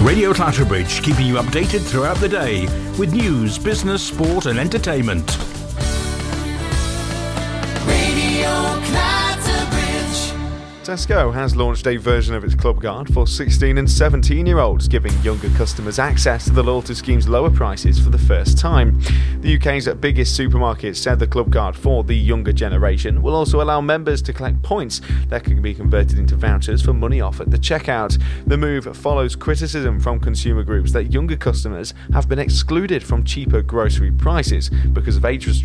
Radio Clatterbridge, keeping you updated throughout the day with news, business, sport and entertainment. Radio Clatterbridge. Tesco has launched a version of its Club Card for 16 and 17-year-olds, giving younger customers access to the loyalty scheme's lower prices for the first time. The UK's biggest supermarket said the Club Card for the younger generation will also allow members to collect points that can be converted into vouchers for money off at the checkout. The move follows criticism from consumer groups that younger customers have been excluded from cheaper grocery prices because of age restrictions